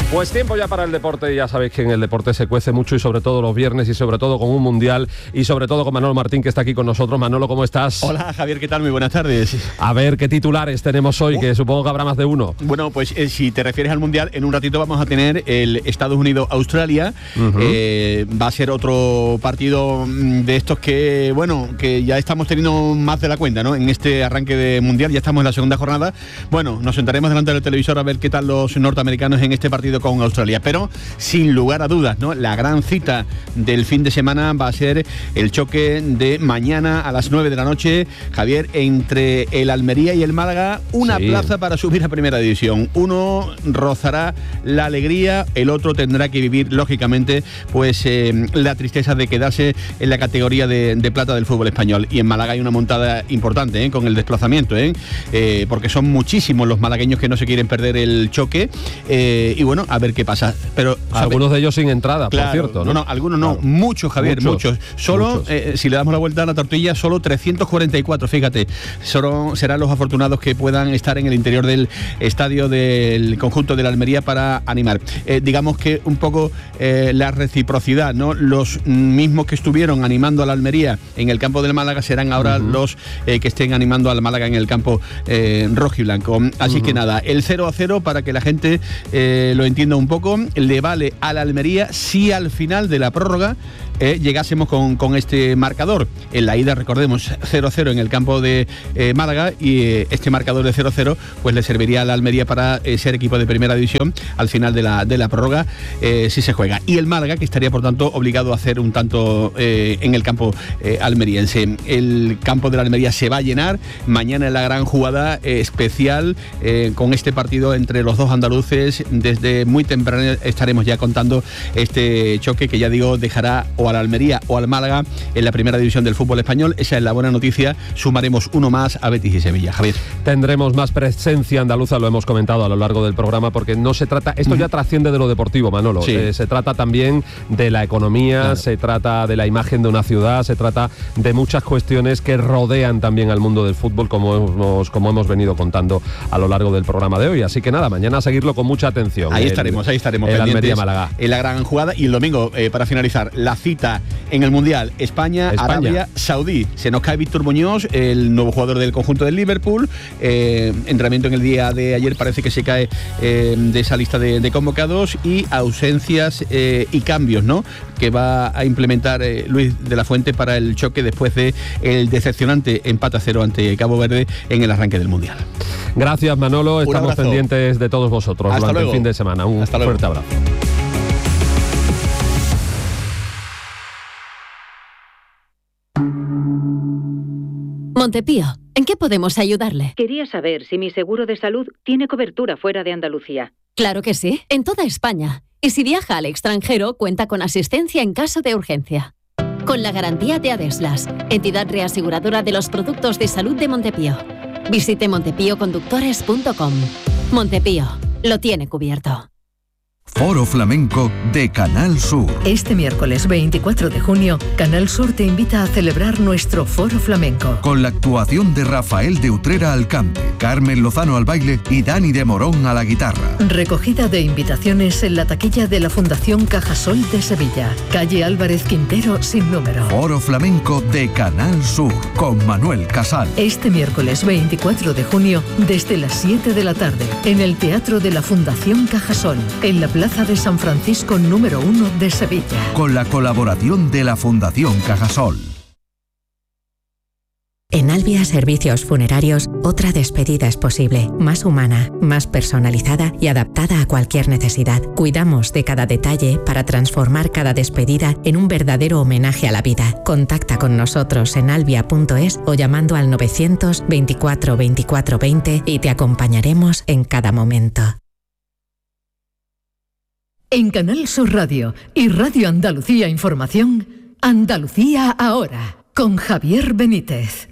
Pues tiempo ya para el deporte, ya sabéis que en el deporte se cuece mucho y sobre todo los viernes y sobre todo con un mundial y sobre todo con Manolo Martín que está aquí con nosotros. Manolo, ¿cómo estás? Hola Javier, ¿qué tal? Muy buenas tardes. A ver, ¿qué titulares tenemos hoy? Que supongo que habrá más de uno. Bueno, pues si te refieres al mundial, en un ratito vamos a tener el Estados Unidos-Australia. Va a ser otro partido de estos que, bueno, que ya estamos teniendo más de la cuenta, ¿no? En este arranque de mundial, ya estamos en la segunda jornada. Bueno, nos sentaremos delante del televisor a ver qué tal los norteamericanos en este partido con Australia, pero sin lugar a dudas, ¿no? La gran cita del fin de semana va a ser el choque de mañana a las 9 de la noche, Javier, entre el Almería y el Málaga, una plaza para subir a primera división. Uno rozará la alegría, el otro tendrá que vivir, lógicamente, pues la tristeza de quedarse en la categoría de plata del fútbol español. Y en Málaga hay una montada importante, con el desplazamiento, porque son muchísimos los malagueños que no se quieren perder el choque, y bueno, a ver qué pasa. Pero algunos de ellos sin entrada, claro, por cierto, ¿no? No, algunos no, muchos, Javier, muchos. Solo, si le damos la vuelta a la tortilla, solo 344, fíjate, solo serán los afortunados que puedan estar en el interior del estadio del conjunto de la Almería para animar. Digamos que un poco la reciprocidad, ¿no? Los mismos que estuvieron animando a la Almería en el campo del Málaga serán ahora los que estén animando al Málaga en el campo rojo y blanco. Así que nada, el 0-0, para que la gente lo entienda un poco, le vale a la Almería si al final de la prórroga llegásemos con este marcador. En la ida, recordemos, 0-0 en el campo de Málaga, y este marcador de 0-0 pues le serviría a la Almería para ser equipo de primera división al final de la prórroga, si se juega. Y el Málaga, que estaría por tanto obligado a hacer un tanto en el campo almeriense. El campo de la Almería se va a llenar mañana en la gran jugada especial, con este partido entre los dos andaluces. Desde muy temprano estaremos ya contando este choque que, ya digo, dejará o a la Almería o al Málaga en la primera división del fútbol español. Esa es la buena noticia. Sumaremos uno más a Betis y Sevilla. Javier. Tendremos más presencia andaluza, lo hemos comentado a lo largo del programa, porque no se trata, esto ya trasciende de lo deportivo, Manolo. Sí. Se trata también de la economía, claro. Se trata de la imagen de una ciudad, se trata de muchas cuestiones que rodean también al mundo del fútbol, como hemos venido contando a lo largo del programa de hoy. Así que nada, mañana a seguirlo con mucha atención. Ahí estaremos el pendientes. Almería-Málaga. En la gran jugada. Y el domingo, para finalizar, la cita en el Mundial, España, Arabia Saudí. Se nos cae Víctor Muñoz, el nuevo jugador del conjunto del Liverpool. Entrenamiento en el día de ayer, parece que se cae de esa lista de convocados, y ausencias y cambios, ¿no?, que va a implementar Luis de la Fuente para el choque después de el decepcionante empate a 0 ante Cabo Verde en el arranque del Mundial. Gracias, Manolo. Estamos pendientes de todos vosotros durante el fin de semana. Un fuerte abrazo. Montepío, ¿en qué podemos ayudarle? Quería saber si mi seguro de salud tiene cobertura fuera de Andalucía. Claro que sí, en toda España. Y si viaja al extranjero, cuenta con asistencia en caso de urgencia. Con la garantía de Adeslas, entidad reaseguradora de los productos de salud de Montepío. Visite montepíoconductores.com. Montepío, lo tiene cubierto. Foro Flamenco de Canal Sur. Este miércoles 24 de junio, Canal Sur te invita a celebrar nuestro Foro Flamenco. Con la actuación de Rafael de Utrera al cante, Carmen Lozano al baile y Dani de Morón a la guitarra. Recogida de invitaciones en la taquilla de la Fundación Cajasol de Sevilla. Calle Álvarez Quintero, sin número. Foro Flamenco de Canal Sur, con Manuel Casal. Este miércoles 24 de junio, desde las 7 de la tarde, en el Teatro de la Fundación Cajasol, en la Plaza de San Francisco número 1 de Sevilla. Con la colaboración de la Fundación Cajasol. En Albia Servicios Funerarios, otra despedida es posible, más humana, más personalizada y adaptada a cualquier necesidad. Cuidamos de cada detalle para transformar cada despedida en un verdadero homenaje a la vida. Contacta con nosotros en albia.es o llamando al 924 24 20 y te acompañaremos en cada momento. En Canal Sur Radio y Radio Andalucía Información, Andalucía Ahora, con Javier Benítez.